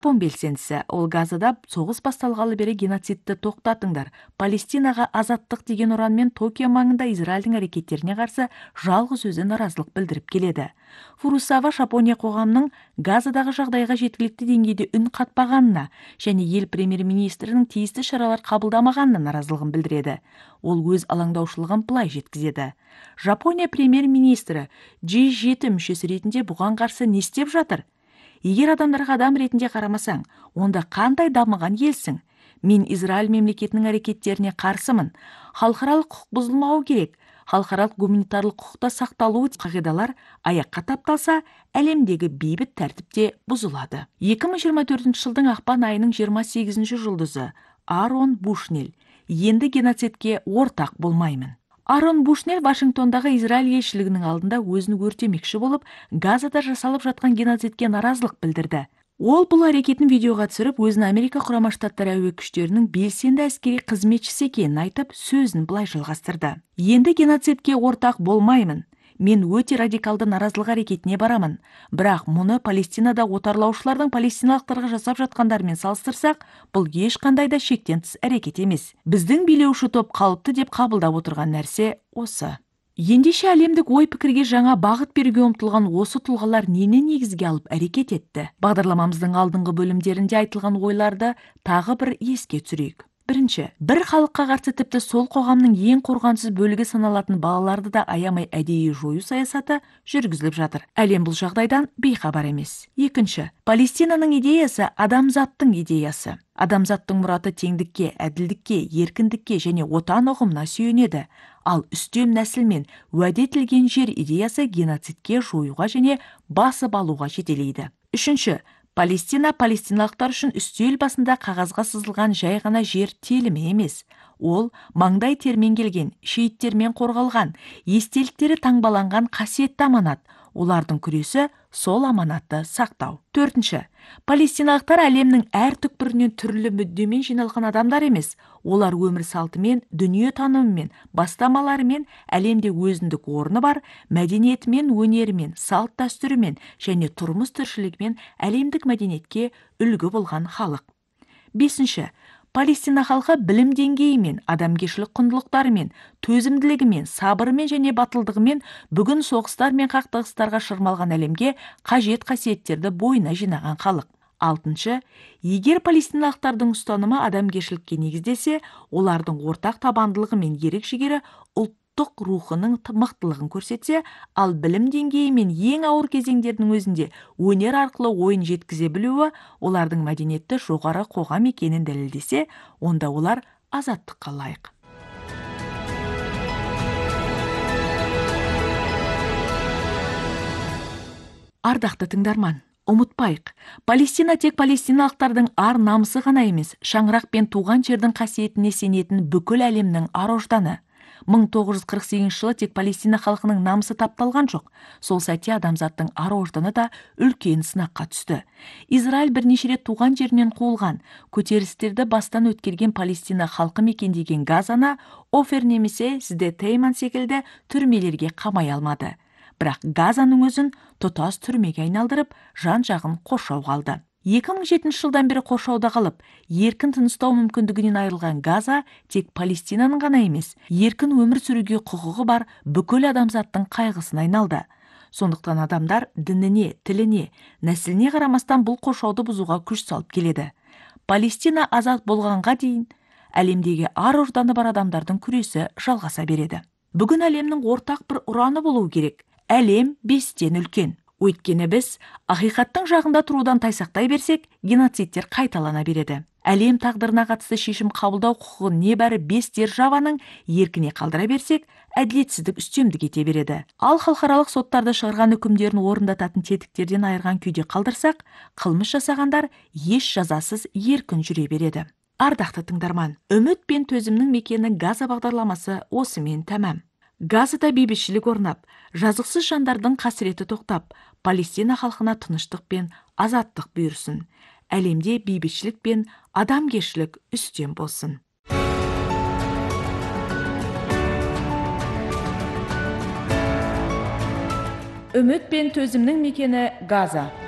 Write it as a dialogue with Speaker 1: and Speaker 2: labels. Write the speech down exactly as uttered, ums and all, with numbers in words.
Speaker 1: Жапон белсендісі, ол Газада соғыс басталғалы бері геноцидті тоқтатыңдар, Палестинаға азаттық деген ұранмен Токио маңында Израильдің әрекеттеріне қарсы жалғыз өзі наразылық білдіріп келеді. Фурусава Жапония қоғамның Газадағы жағдайға жеткілікті деңгейде үн қатпағанына және ел премьер-министрінің тиісті шаралар қабылдамағанына наразылығын білдіреді. Ол өз алаңдаушылығын былай жеткізеді. Жапония премьер-министрі джи жеті мүшесі ретінде бұған қарсы не істеп жатыр? Егер адамдарға адам ретінде қарамасаң, онда қандай дамыған елсің? Мен Израиль мемлекетінің әрекеттеріне қарсымын. Халықаралық құқық бұзылмауы керек. Халықаралық гуманитарлық құқықта сақталуы қағидалар аяққа тапталса, әлемдегі бейбіт тәртіпте бұзылады. екі мың жиырма төртінші жылдың ақпан айының жиырма сегізінші жұлдызы Арон Бушнель. Енді геноцидке ортақ болмаймын. Арон Бушнель Вашингтондағы Израиль елшілігінің алдында өзін өртемекші болып, Газада жасалып жатқан геноцидке наразылық білдірді. Ол бұл әрекетін видеоға түсіріп, өзін Америка Құрама Штаттары әуе күштерінің белсенді әскери қызметшісі екенін айтып, сөзін былай жалғастырды. Енді геноцидке ортақ болмаймын. Мен өте радикалды наразылық әрекетіне барамын. Бірақ мұны Палестинада отарлаушылардың палестиналықтарға жасап жатқандармен салыстырсақ, бұл ешқандай да шектен тыс әрекет емес. Біздің билеуші топ қалыпты деп қабылдап отырған нәрсе осы. Ендеше әлемдік ой пікірге жаңа бағыт беруге ұмтылған осы тұлғалар нені негізге алып әрекет етті? Бағдарламамыздың алдыңғы бөлімдерінде айтылған ойларды тағы бір еске түсірейік. Бірінші, бір халыққа қарсы тіпті сол қоғамның ең қорғансыз бөлігі саналатын балаларды да аямай әдейі жою саясаты жүргізіліп жатыр. Әлем бұл жағдайдан бейхабар емес. Екінші, Палестинаның идеясы адамзаттың идеясы. Адамзаттың мұраты теңдікке, әділдікке, еркіндікке және отан ұғымына сүйенеді. Ал үстем нәсілмен уәде етілген жер идеясы геноцидке, жоюға және басып алуға жетелейді. Үшінші, Палестина палестиналықтар үшін үстел басында қағазға сызылған жай ғана жер телімі емес. Ол маңдай термен келген, шейіттермен қорғалған, естеліктері таңбаланған қасиетті аманат. Олардың күресі сол аманатты сақтау. Төртінші, палестиналықтар әлемнің әр түкпірінен түрлі мүддемен жиналған адамдар емес. Олар өмір салтымен, дүние танымымен, бастамаларымен әлемде өзіндік орны бар, мәдениетімен, өнерімен, салт дәстүрімен және тұрмыс тіршілігімен әлемдік мәдениетке үлгі болған халық. Бесінші, Палестина халқы білім деңгейімен, адамгершілік құндылықтарымен, төзімділігімен, сабырымен және батылдығымен бүгін соғыстар мен қақтығыстарға шырмалған әлемге қажет қасиеттерді бойына жинаған халық. Алтыншы, егер палестиналықтардың ұстанымы адамгершілікке негізделсе, олардың ортақ табандылығы мен ерік жігері ұлттық рухының мықтылығын көрсетсе, ал білім деңгейі мен ең ауыр кезеңдердің өзінде өнер арқылы ойын жеткізе білуі, олардың мәдениетті жоғары қоғам екенін дәлелдесе, онда олар азаттыққа лайық. Ардақты тыңдарман, ұмытпайық, Палестина тек палестиналықтардың ар намысы ғана емес, шаңырақ пен туған жердің қасиетіне сенетін бүкіл әлемнің ар ожданы. мың тоғыз жүз қырық сегізінші жылы тек Палестина халқының намысы тапталған жоқ. Сол сәтте адамзаттың ар ожданы да үлкен сынаққа түсті. Израиль бірнеше рет туған жерінен қуылған, көтерілістерді бастан өткерген Палестина халқы мекендеген Газаны Офер немесе Сде Тейман секілді түрмелерге қамай алмады. Бірақ Газаның өзін тұтас түрмеге айналдырып, жан-жағын қоршауға алды. екі мың жетінші жылдан бері қоршауда қалып, еркін тыныстау мүмкіндігінен айырылған Газа тек Палестинаның ғана емес, еркін өмір сүруге құқығы бар бүкіл адамзаттың қайғысына айналды. Сондықтан адамдар дініне, тіліне, нәсіліне қарамастан бұл қоршауды бұзуға күш салып келеді. Палестина азат болғанға дейін әлемдегі ар ожданы бар адамдардың күресі жалғаса береді. Бүгін әлемнің ортақ бір ұраны болуы керек. Әлем бестен үлкен. Өйткені біз ақиқаттың жағында тұрудан тайсақтай берсек, геноцидтер қайталана береді. Әлем тағдырына қатысты шешім қабылдау құқығын небәрі бес державаның еркіне қалдыра берсек, әділетсіздік үстемдік ете береді. Ал халықаралық соттарды шығарған үкімдерін орындататын тетіктерден айырған күйде қалдырсақ, қылмыс жасағандар еш жазасыз еркін жүре береді. Ардақты тыңдарман, үміт пен төзімнің мекені Газа бағдарламасы осымен тәмам. Газада бейбітшілік орнап, жазықсыз жандардың қасіреті тоқтап, Палестина халқына тыныштық пен азаттық бұйырсын. Әлемде бейбітшілік пен адамгершілік үстем болсын. Үміт пен төзімнің мекені Газа.